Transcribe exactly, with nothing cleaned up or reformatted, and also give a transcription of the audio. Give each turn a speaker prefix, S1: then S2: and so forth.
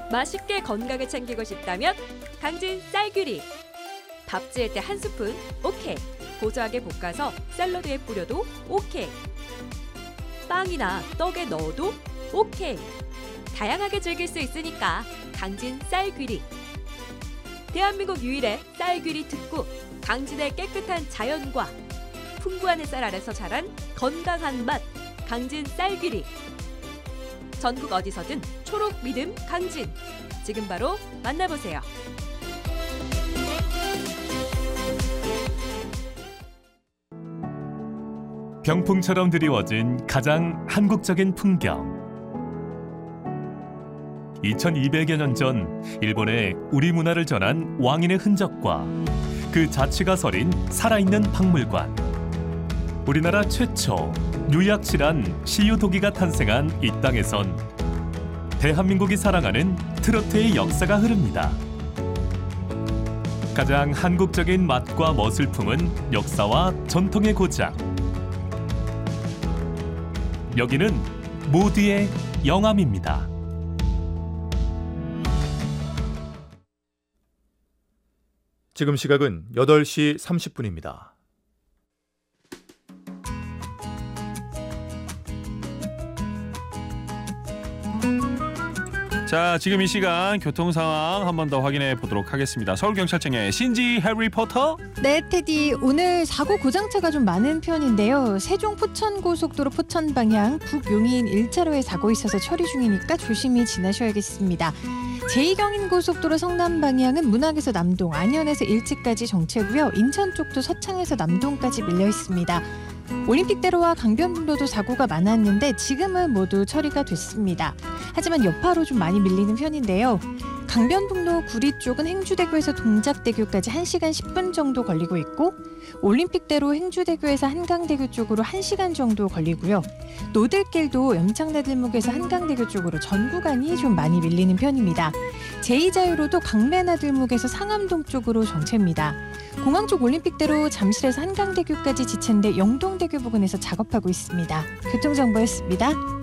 S1: 맛있게 건강을 챙기고 싶다면 강진 쌀귀리. 밥 지을 때 한 스푼 오케이. 고소하게 볶아서 샐러드에 뿌려도 오케이. 빵이나 떡에 넣어도 오케이. 다양하게 즐길 수 있으니까 강진 쌀귀리. 대한민국 유일의 쌀귀리 특구. 강진의 깨끗한 자연과 풍부한 햇살 아래서 자란 건강한 맛. 강진 쌀귀리. 전국 어디서든 초록 믿음 강진. 지금 바로 만나보세요.
S2: 병풍처럼 드리워진 가장 한국적인 풍경. 이천이백여 년 전 일본에 우리 문화를 전한 왕인의 흔적과 그 자취가 서린 살아있는 박물관. 우리나라 최초 유약실한 시유도기가 탄생한 이 땅에선 대한민국이 사랑하는 트로트의 역사가 흐릅니다. 가장 한국적인 맛과 멋을 품은 역사와 전통의 고장. 여기는 모두의 영암입니다.
S3: 지금 시각은 여덟 시 삼십 분입니다.
S4: 자, 지금 이 시간 교통 상황 한 번 더 확인해 보도록 하겠습니다. 서울경찰청의 신지 해리포터.
S5: 네, 테디. 오늘 사고 고장차가 좀 많은 편인데요. 세종 포천고속도로 포천 방향 북용인 일 차로에 사고 있어서 처리 중이니까 조심히 지나셔야겠습니다. 제이 경인고속도로 성남 방향은 문학에서 남동, 안현에서 일찍까지 정체고요. 인천 쪽도 서창에서 남동까지 밀려 있습니다. 올림픽대로와 강변북로도 사고가 많았는데 지금은 모두 처리가 됐습니다. 하지만 여파로 좀 많이 밀리는 편인데요. 강변북로 구리 쪽은 행주대교에서 동작대교까지 한 시간 십 분 정도 걸리고 있고, 올림픽대로 행주대교에서 한강대교 쪽으로 한 시간 정도 걸리고요. 노들길도 염창나들목에서 한강대교 쪽으로 전 구간이 좀 많이 밀리는 편입니다. 제이 자유로도 강매나들목에서 상암동 쪽으로 정체입니다. 공항 쪽 올림픽대로 잠실에서 한강대교까지 지체인데 영동대교 부근에서 작업하고 있습니다. 교통정보였습니다.